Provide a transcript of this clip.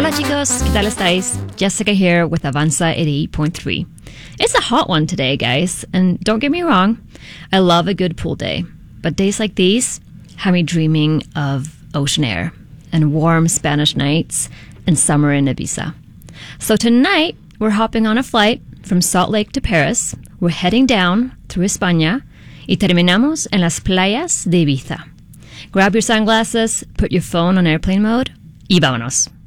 Hola chicos, ¿qué tal estáis? Jessica here with Avanza 88.3. It's a hot one today, guys, and don't get me wrong, I love a good pool day, but days like these have me dreaming of ocean air and warm Spanish nights and summer in Ibiza. So tonight, we're hopping on a flight from Salt Lake to Paris. We're heading down through España y terminamos en las playas de Ibiza. Grab your sunglasses, put your phone on airplane mode y vámonos.